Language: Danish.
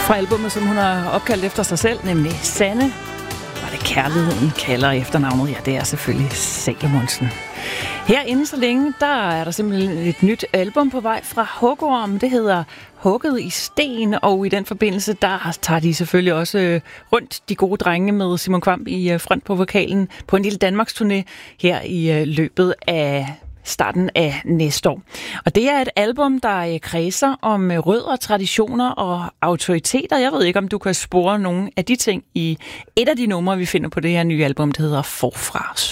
Fra albumet, som hun har opkaldt efter sig selv, nemlig Sanne, var det Kærligheden kalder efternavnet. Ja, det er selvfølgelig Salomonsen. Her inden så længe, der er der simpelthen et nyt album på vej fra Hugorm. Det hedder Hugget i sten, og i den forbindelse, der tager de selvfølgelig også rundt de gode drenge med Simon Kvamm i front på vokalen på en lille Danmarksturné her i løbet af starten af næste år. Og det er et album, der kredser om rødder, traditioner og autoriteter. Jeg ved ikke, om du kan spore nogle af de ting i et af de numre, vi finder på det her nye album, det hedder Forfra.